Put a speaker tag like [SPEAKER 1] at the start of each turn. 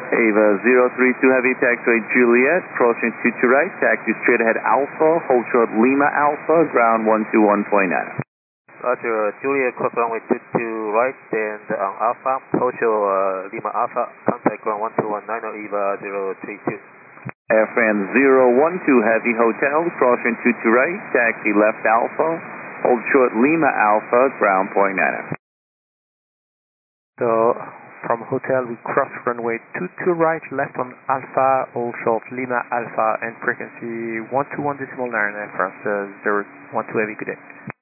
[SPEAKER 1] Ava 032 Heavy, taxiway Juliet, crossing 22 right, taxi straight ahead Alpha, hold short Lima Alpha, ground 121.9.
[SPEAKER 2] Roger, Juliet, cross runway 22 right, then on Alpha, hold short Lima Alpha, contact ground 121.9 or Eva 032.
[SPEAKER 1] Airfran 012 Heavy, hotel, crossing 22 right, taxi left Alpha, hold short Lima Alpha, ground .9.
[SPEAKER 3] So, from hotel we cross runway 22 right, left on Alpha, all short Lima Alpha, and frequency 121.9 France 012 Heavy, good day.